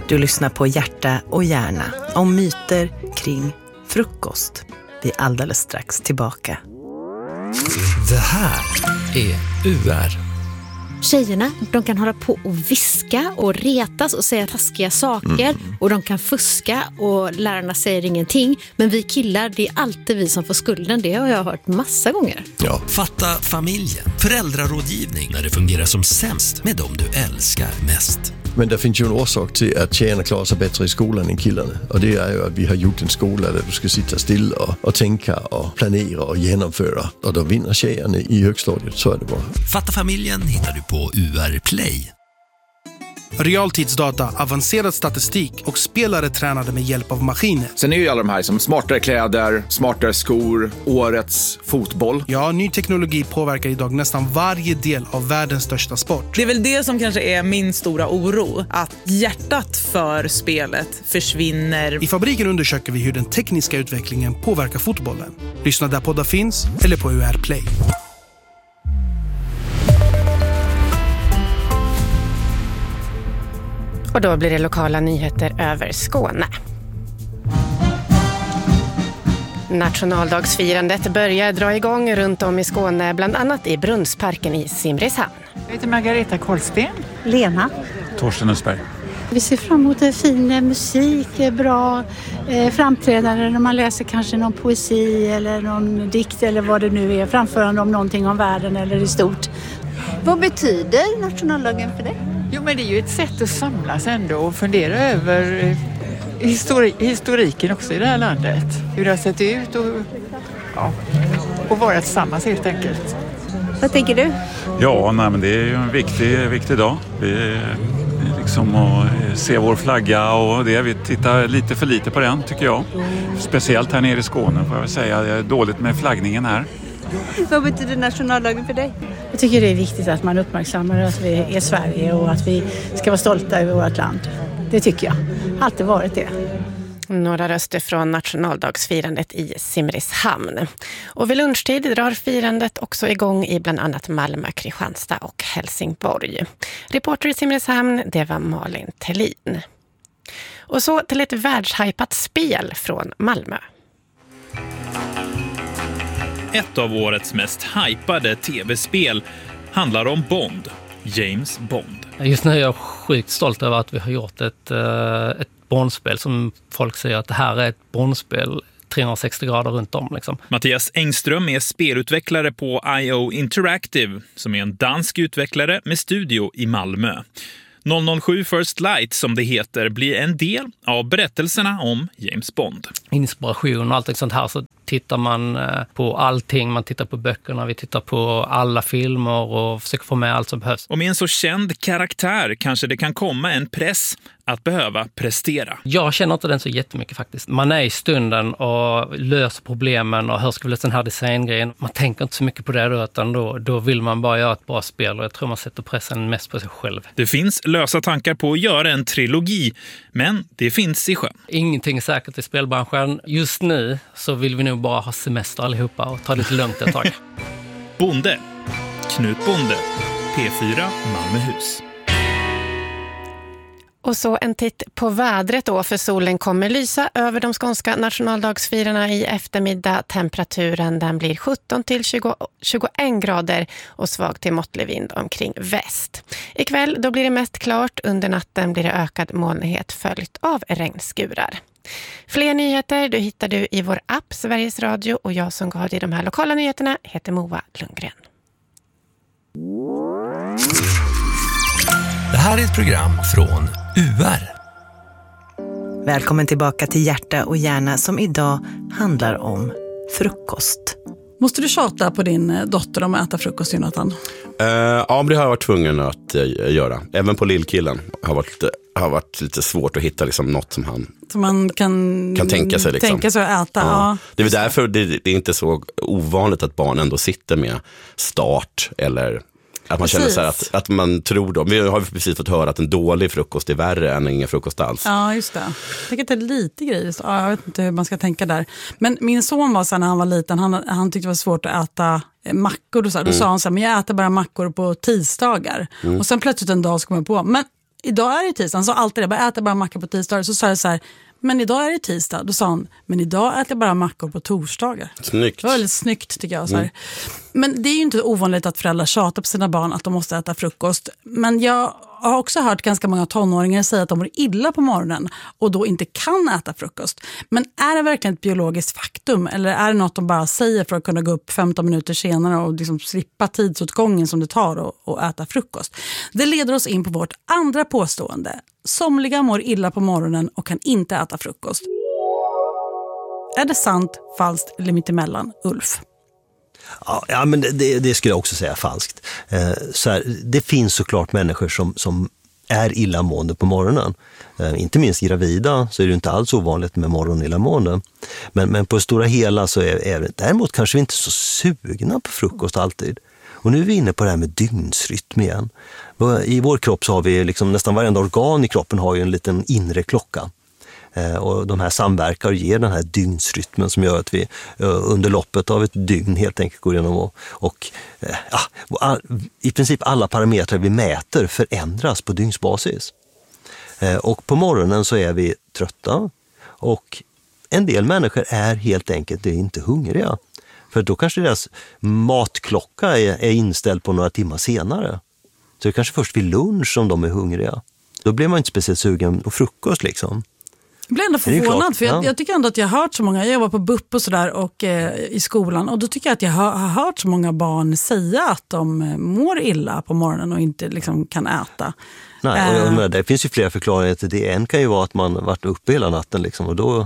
Du lyssnar på Hjärta och hjärna om myter kring frukost. Vi är alldeles strax tillbaka. Det här är UR. Tjejerna, de kan hålla på och viska och retas och säga taskiga saker. Och de kan fuska och lärarna säger ingenting. Men vi killar, det är alltid vi som får skulden. Det har jag hört massa gånger. Ja. Fatta familjen. Föräldrarådgivning när det fungerar som sämst med dem du älskar mest. Men det finns ju en orsak till att tjejerna klarar sig bättre i skolan än killarna. Och det är ju att vi har gjort en skola där du ska sitta still och tänka och planera och genomföra. Och då vinner tjejerna i högstadiet, så är det bara. Fatta familjen hittar du på UR Play. Realtidsdata, avancerad statistik och spelare tränade med hjälp av maskiner. Sen är ju alla de här som smartare kläder, smartare skor, årets fotboll. Ja, ny teknologi påverkar idag nästan varje del av världens största sport. Det är väl det som kanske är min stora oro, att hjärtat för spelet försvinner. I Fabriken undersöker vi hur den tekniska utvecklingen påverkar fotbollen. Lyssna där poddar finns eller på UR Play. Och då blir det lokala nyheter över Skåne. Nationaldagsfirandet börjar dra igång runt om i Skåne, bland annat i Brunnsparken i Simrishamn. Jag heter Margareta Kollsten. Lena. Torsten Östberg. Vi ser fram emot en fin musik, bra framträdande när man läser kanske någon poesi eller någon dikt eller vad det nu är, framförande om någonting om världen eller i stort. Vad betyder nationaldagen för dig? Jo, men det är ju ett sätt att samlas ändå och fundera över historiken också i det här landet. Hur det har sett ut och vara tillsammans helt enkelt. Vad tänker du? Ja, men det är ju en viktig dag. Vi liksom att se vår flagga och det. Vi tittar lite för lite på den, tycker jag. Speciellt här nere i Skåne, får jag säga. Det är dåligt med flaggningen här. Vad betyder nationaldagen för dig? Jag tycker det är viktigt att man uppmärksammar att vi är Sverige och att vi ska vara stolta över vårt land. Det tycker jag. Alltid varit det. Några röster från nationaldagsfirandet i Simrishamn. Och vid lunchtid drar firandet också igång i bland annat Malmö, Kristianstad och Helsingborg. Reporter i Simrishamn, det var Malin Tellin. Och så till ett världshypat spel från Malmö. Ett av årets mest hypade tv-spel handlar om Bond, James Bond. Just nu är jag sjukt stolt över att vi har gjort ett Bondspel som folk säger att det här är ett Bondspel 360 grader runt om. Liksom. Mattias Engström är spelutvecklare på IO Interactive, som är en dansk utvecklare med studio i Malmö. 007 First Light, som det heter, blir en del av berättelserna om James Bond. Inspiration och allt sånt här, så tittar man på allting. Man tittar på böckerna, vi tittar på alla filmer och försöker få med allt som behövs. Och med en så känd karaktär kanske det kan komma en press att behöva prestera. Jag känner inte den så jättemycket faktiskt. Man är i stunden och löser problemen och hur ska vi lösa den här designgrejen. Man tänker inte så mycket på det då, utan då vill man bara göra ett bra spel och jag tror man sätter pressen mest på sig själv. Det finns lösa tankar på att göra en trilogi, men det finns i sjön. Ingenting är säkert i spelbranschen. Just nu så vill vi nog bara ha semester allihopa och ta det lite lugnt ett tag. Bonde. Knut Bonde. P4 Malmöhus. Och så en titt på vädret då, för solen kommer lysa över de skånska nationaldagsfirarna i eftermiddag. Temperaturen den blir 17 till 21 grader och svag till måttlig vind omkring väst. Ikväll då blir det mest klart, under natten blir det ökad molnighet följt av regnskurar. Fler nyheter du hittar du i vår app Sveriges Radio och jag som gav dig de här lokala nyheterna heter Moa Lundgren. Det här är ett program från UR. Välkommen tillbaka till Hjärta och hjärna som idag handlar om frukost. Måste du tjata på din dotter om att äta frukost, Jonathan? Ja, det har jag varit tvungen att göra. Även på lillkillen har varit lite svårt att hitta liksom något som han man kan tänka sig liksom. Tänka sig att äta. Ja. Det är väl därför det är inte så ovanligt att barn ändå sitter med start eller att man känner så här att man tror då. Vi har precis fått höra att en dålig frukost är värre än ingen frukost alls. Ja, just det. Jag tycker att det är lite grejer. Ja, jag vet inte hur man ska tänka där. Men min son var så när han var liten, han tyckte det var svårt att äta mackor. Då sa han så här, men jag äter bara mackor på tisdagar. Och sen plötsligt en dag så kom jag på, men idag är det tisdag. Han sa alltid det, bara äter bara mackor på tisdagar. Så sa jag så här, men idag är det tisdag. Då sa han, men idag äter jag bara mackor på torsdagar. Snyggt. Det var väldigt snyggt tycker jag. Så här. Men det är ju inte ovanligt att föräldrar tjatar på sina barn att de måste äta frukost. Men jag har också hört ganska många tonåringar säga att de mår illa på morgonen och då inte kan äta frukost. Men är det verkligen ett biologiskt faktum eller är det något de bara säger för att kunna gå upp 15 minuter senare och liksom slippa tidsåtgången som det tar att äta frukost? Det leder oss in på vårt andra påstående. Somliga mår illa på morgonen och kan inte äta frukost. Är det sant, falskt eller mittemellan, Ulf? Ja, men det skulle jag också säga falskt. Så här, det finns såklart människor som är illamående på morgonen. Inte minst gravida så är det inte alls ovanligt med morgonillamående. Men på det stora hela så är det däremot kanske vi inte så sugna på frukost alltid. Och nu är vi inne på det här med dygnsrytm igen. I vår kropp så har vi liksom, nästan varenda organ i kroppen har ju en liten inre klocka. Och de här samverkar och ger den här dygnsrytmen som gör att vi under loppet av ett dygn helt enkelt går igenom i princip alla parametrar vi mäter förändras på dygnsbasis. Och på morgonen så är vi trötta och en del människor är helt enkelt inte hungriga. För då kanske deras matklocka är inställd på några timmar senare. Så det är kanske först vid lunch som de är hungriga. Då blir man inte speciellt sugen på frukost liksom. Jag blir ändå förvånad för jag tycker ändå att jag har hört så många, jag var på BUP och sådär och i skolan och då tycker jag att jag har hört så många barn säga att de mår illa på morgonen och inte liksom kan äta. Nej, och det finns ju flera förklaringar till det. En kan ju vara att man varit uppe hela natten liksom, och då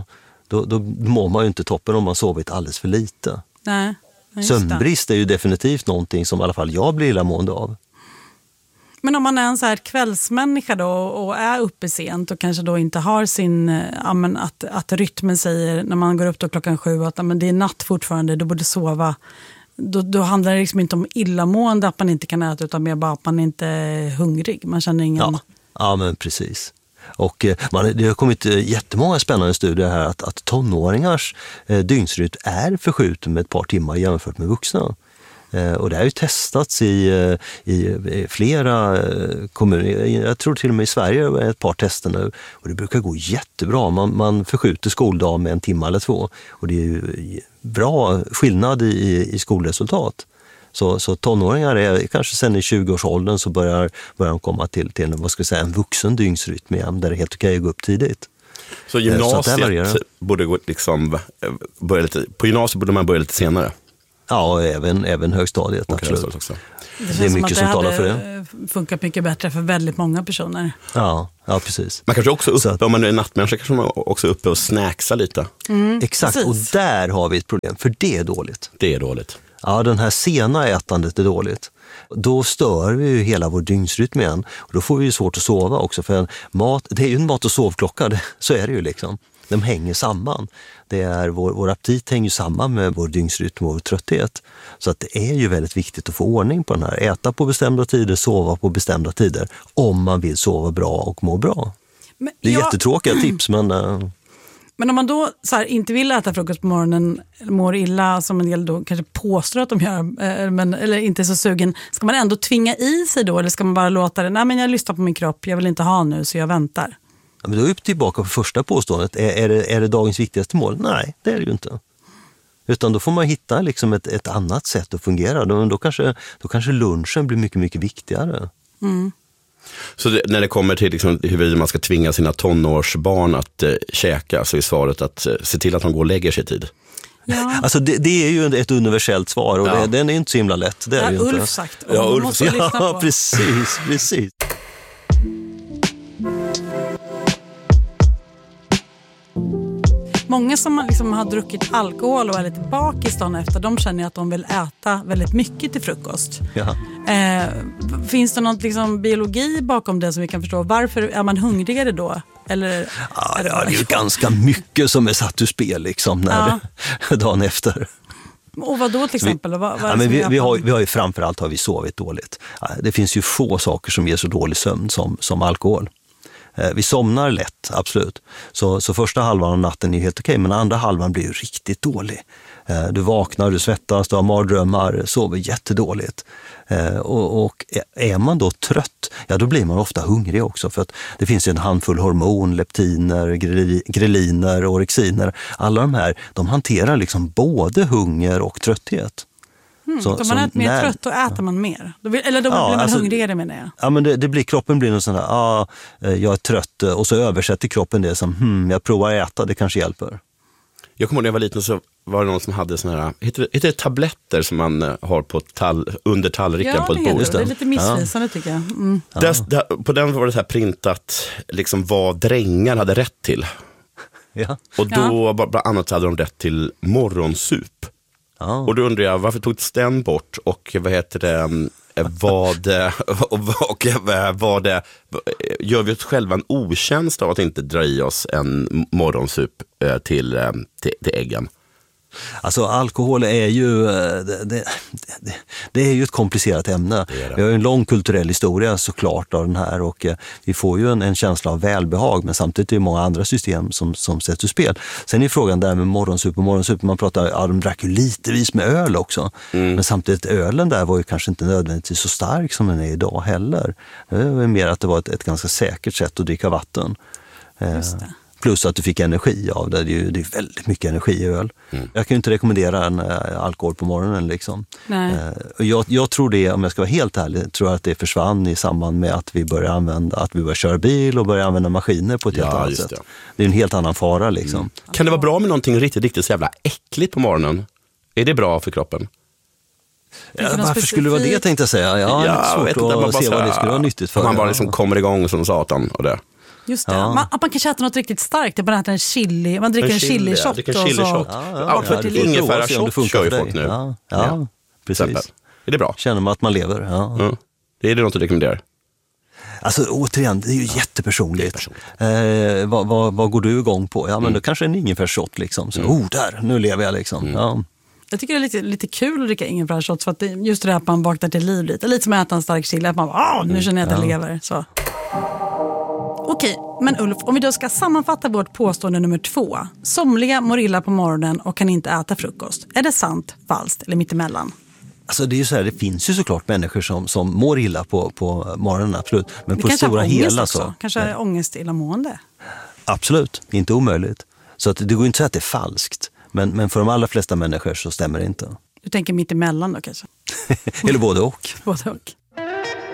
mår man ju inte toppen om man sovit alldeles för lite. Nej, sömnbrist är ju definitivt någonting som i alla fall jag blir illamående av. Men om man är en så här kvällsmänniska då och är uppe sent och kanske då inte har sin, att rytmen säger när man går upp då klockan 7 att men det är natt fortfarande, du borde sova. Då handlar det liksom inte om illamående att man inte kan äta utan mer bara att man inte är hungrig. Man känner ingen... Ja men precis. Och det har kommit jättemånga spännande studier här att tonåringars dygnsrytm är förskjuten med ett par timmar jämfört med vuxna. Och det har ju testats i flera kommuner. Jag tror till och med i Sverige är ett par tester nu. Och det brukar gå jättebra. Man förskjuter skoldagen med 1 timme eller 2. Och det är ju bra skillnad i skolresultat. Så tonåringar är kanske sen i 20-årsåldern så börjar de komma till vad ska jag säga, en vuxen dygnsrytm igen, där det är helt okej att gå upp tidigt. Så gymnasiet borde gå liksom börja lite, på gymnasiet borde man börja lite senare? Ja, även högstadiet, absolut. Också. Det är mycket som talar för det. Funkar mycket bättre för väldigt många personer. Ja, precis. Man kanske också om man är nattmänniska kanske man också är uppe och snacksa lite. Exakt, precis. Och där har vi ett problem, för det är dåligt. Det är dåligt. Ja, den här sena ätandet är dåligt. Då stör vi ju hela vår dygnsrytm igen. Och då får vi ju svårt att sova också. För det är ju en mat- och sovklocka, så är det ju liksom. De hänger samman. Det är vår aptit hänger samman med vår dygnsrytm och vår trötthet. Så att det är ju väldigt viktigt att få ordning på den här. Äta på bestämda tider, sova på bestämda tider. Om man vill sova bra och må bra. Det är jättetråkiga tips, men... Men om man då så här, inte vill äta frukost på morgonen, mår illa som en del då kanske påstår att de gör, eller inte är så sugen, ska man ändå tvinga i sig då eller ska man bara låta det, nej men jag lyssnar på min kropp, jag vill inte ha nu så jag väntar? Ja, men då är vi tillbaka på första påståendet. Är det dagens viktigaste mål? Nej, det är det ju inte. Utan då får man hitta liksom ett annat sätt att fungera. Då kanske lunchen blir mycket, mycket viktigare. Så när det kommer till liksom, hur man ska tvinga sina tonårsbarn att käka, så är svaret att se till att de går och lägger sig i tid. Ja. Alltså det är ju ett universellt svar och den är inte så himla lätt. Det är ju Ulf inte. sagt. Ulf måste lyssna på. Ja, precis. Många som liksom har druckit alkohol och är lite bakis dagen efter, de känner att de vill äta väldigt mycket till frukost. Ja. Finns det någon liksom biologi bakom det som vi kan förstå? Varför är man hungrigare då? Eller det är ju ganska mycket som är satt ur spel liksom dagen efter. Och vad då till exempel? Vi har ju framförallt har vi sovit dåligt. Det finns ju få saker som ger så dålig sömn som alkohol. Vi somnar lätt, absolut. Så första halvan av natten är helt okej, men andra halvan blir ju riktigt dålig. Du vaknar, du svettas, du har mardrömmar, sover jättedåligt. Och är man då trött, ja då blir man ofta hungrig också, för att det finns en handfull hormon, leptiner, greliner, orexiner. Alla de här, de hanterar liksom både hunger och trötthet. Så man är mer trött, då äter man mer. Då blir man hungrigare, menar jag. Ja, men kroppen blir någon sån där, jag är trött, och så översätter kroppen det som, jag provar att äta, det kanske hjälper. Jag kommer ihåg när jag var liten så var det någon som hade såna här, heter det tabletter som man har på under tallriken på ett bord. Det är lite missvisande tycker jag. Mm. På den var det så här printat liksom vad drängar hade rätt till. Ja. Och då bland annat hade de rätt till morgonsup. Och då undrar jag, varför togs den bort? Och vad heter det? Gör vi oss själva en otjänst av att inte dra i oss en morgonsup till äggen? Alltså alkohol är ju det är ju ett komplicerat ämne. Vi har ju en lång kulturell historia såklart av den här, och vi får ju en känsla av välbehag, men samtidigt är det många andra system som sätts ur spel. Sen är frågan där med morgonsup, man pratar, de drack ju litevis med öl också, men samtidigt ölen där var ju kanske inte nödvändigtvis så stark som den är idag heller. Det var mer att det var ett ganska säkert sätt att dricka vatten. Just det. Plus att du fick energi av det. Det är väldigt mycket energi i öl. Jag kan ju inte rekommendera en alkohol på morgonen. Liksom. Jag tror det, om jag ska vara helt ärlig, tror att det försvann i samband med att vi började köra bil och började använda maskiner på ett helt annat sätt. Det är en helt annan fara. Liksom. Kan det vara bra med någonting riktigt så jävla äckligt på morgonen? Är det bra för kroppen? Varför skulle det vara det, tänkte jag säga? Jag vet inte, att se vad det skulle vara nyttigt för. Man bara liksom kommer igång som satan och det. Just det. Att man kanske äter något riktigt starkt. Man äter en chili. Man dricker en chili-shot. Ingefära-shot kör ju folk nu. Ja, precis. Är det bra? Känner man att man lever. Är det något du rekommenderar? Alltså återigen, det är ju jättepersonligt. Vad går du igång på? Ja, men då kanske en ingefära-shot liksom. Så, nu lever jag liksom. Ja. Jag tycker det är lite kul att dricka ingefära-shots, för att just det där att man vaknar till liv lite som att äta en stark chili. Att man bara, nu känner jag att jag lever. Så. Okej, men Ulf, om vi då ska sammanfatta vårt påstående nummer 2. Somliga mår illa på morgonen och kan inte äta frukost. Är det sant, falskt eller mittemellan? Alltså det är ju så här, det finns ju såklart människor som mår illa på morgonen, absolut. Men på stora hela så. Kanske är ångest illamående? Absolut, inte omöjligt. Så att det går inte att säga att det är falskt. Men för de allra flesta människor så stämmer det inte. Du tänker mittemellan då kanske? Eller både och. Både och.